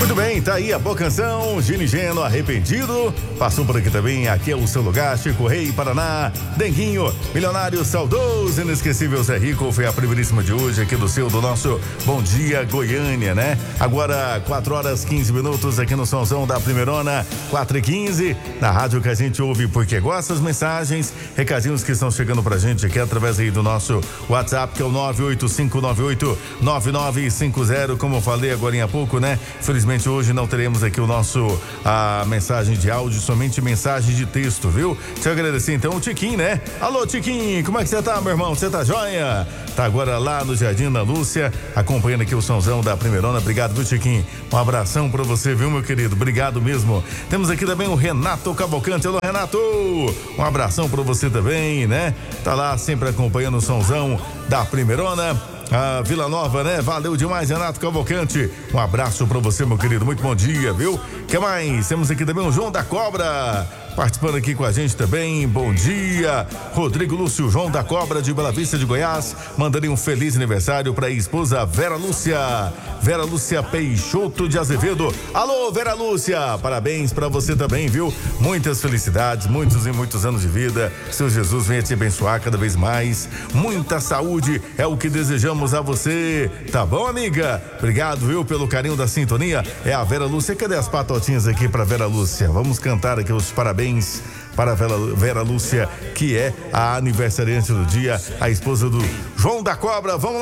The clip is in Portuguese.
Muito bem, tá aí a boa canção, Gini Geno, Arrependido. Passou por aqui também, aqui é o seu lugar, Chico Rei, Paraná, Denguinho, Milionário Saudoso, Inesquecível Zé Rico, foi a primeiríssima de hoje aqui do nosso Bom Dia Goiânia, né? Agora 4h15 aqui no Somzão da Primeirona, 4h15, na rádio que a gente ouve porque gosta, as mensagens, recadinhos que estão chegando pra gente aqui através aí do nosso WhatsApp, que é o 985989950, como eu falei agora há pouco, né? Felizmente hoje não teremos aqui a mensagem de áudio, somente mensagem de texto, viu? Deixa eu agradecer então o Tiquinho, né? Alô, Tiquinho, como é que você tá, meu irmão? Você tá joia? Tá agora lá no Jardim da Lúcia, acompanhando aqui o Somzão da Primeirona. Obrigado, viu, Tiquinho? Um abração pra você, viu, meu querido? Obrigado mesmo. Temos aqui também o Renato Cavalcante. Alô, Renato! Um abração pra você também, né? Tá lá sempre acompanhando o Somzão da Primeirona. A Vila Nova, né? Valeu demais, Renato Cavalcante. Um abraço pra você, meu querido. Muito bom dia, viu? Que mais? Temos aqui também o João da Cobra participando aqui com a gente também. Bom dia, Rodrigo Lúcio, João da Cobra de Bela Vista de Goiás, mandando um feliz aniversário para a esposa Vera Lúcia Peixoto de Azevedo. Alô, Vera Lúcia, parabéns para você também, viu? Muitas felicidades, muitos e muitos anos de vida. Seu Jesus venha te abençoar cada vez mais. Muita saúde é o que desejamos a você, tá bom, amiga? Obrigado, viu, pelo carinho da sintonia. É a Vera Lúcia. Cadê as patotinhas aqui para Vera Lúcia? Vamos cantar aqui os parabéns para a Vera Lúcia, que é a aniversariante do dia, a esposa do João da Cobra. Vamos lá.